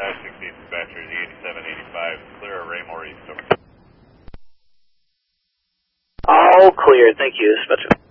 16 dispatchers, E8785, clear of Raymore East. Over. All clear, thank you, dispatcher.